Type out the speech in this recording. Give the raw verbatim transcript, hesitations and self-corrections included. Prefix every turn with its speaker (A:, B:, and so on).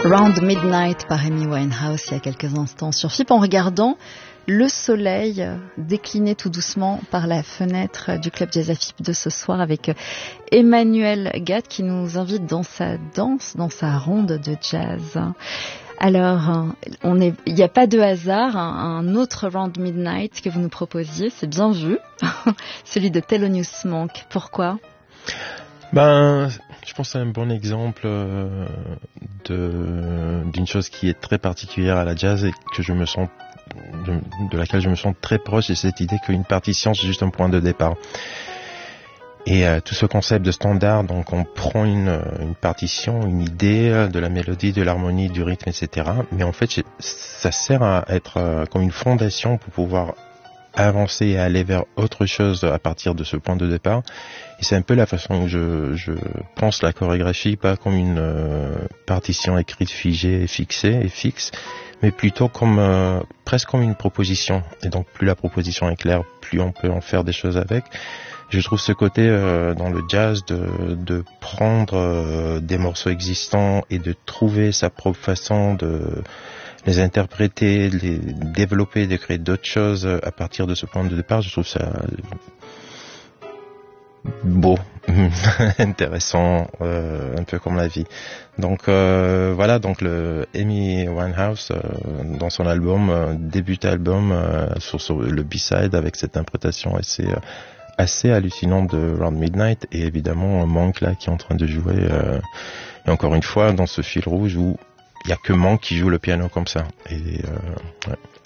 A: Round Midnight par Amy Winehouse il y a quelques instants sur F I P en regardant le soleil décliner tout doucement par la fenêtre du club Jazz à F I P de ce soir avec Emmanuel Gatt qui nous invite dans sa danse, dans sa ronde de jazz. Alors, on est, il n'y a pas de hasard, un, un autre Round Midnight que vous nous proposiez, c'est bien vu, celui de Thelonious Monk. Pourquoi ?
B: Ben, je pense que c'est un bon exemple euh, de d'une chose qui est très particulière à la jazz et que je me sens de, de laquelle je me sens très proche, c'est cette idée qu'une partition c'est juste un point de départ. Et euh, tout ce concept de standard, donc on prend une, une partition, une idée de la mélodie, de l'harmonie, du rythme, et cetera. Mais en fait, ça sert à être euh, comme une fondation pour pouvoir avancer et aller vers autre chose à partir de ce point de départ. Et c'est un peu la façon où je, je pense la chorégraphie, pas comme une euh, partition écrite figée, fixée et fixe, mais plutôt comme euh, presque comme une proposition. Et donc plus la proposition est claire, plus on peut en faire des choses avec. Je trouve ce côté euh, dans le jazz de, de prendre euh, des morceaux existants et de trouver sa propre façon de les interpréter, de les développer, de créer d'autres choses à partir de ce point de départ. Je trouve ça beau, intéressant, euh, un peu comme la vie. Donc euh, voilà, donc le Amy Winehouse euh, dans son album, euh, début album euh, sur, sur le B-side avec cette interprétation assez euh, assez hallucinante de Round Midnight et évidemment Monk là qui est en train de jouer euh, et encore une fois dans ce fil rouge où il y a que Monk qui joue le piano comme ça et euh, ouais.